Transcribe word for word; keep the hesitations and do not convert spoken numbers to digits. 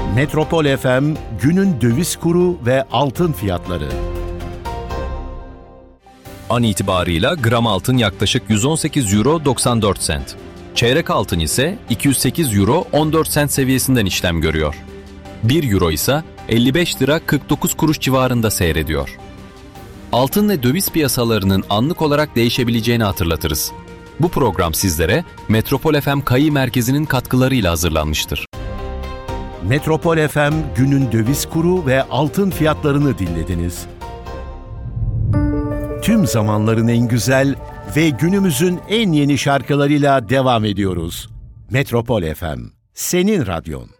Metropol F M günün döviz kuru ve altın fiyatları. An itibarıyla gram altın yaklaşık yüz on sekiz euro doksan dört sent. Çeyrek altın ise iki yüz sekiz euro on dört sent seviyesinden işlem görüyor. bir euro ise elli beş lira kırk dokuz kuruş civarında seyrediyor. Altın ve döviz piyasalarının anlık olarak değişebileceğini hatırlatırız. Bu program sizlere Metropol F M Kayi Merkezi'nin katkılarıyla hazırlanmıştır. Metropol F M günün döviz kuru ve altın fiyatlarını dinlediniz. Tüm zamanların en güzel ve günümüzün en yeni şarkılarıyla devam ediyoruz. Metropol F M, senin radyon.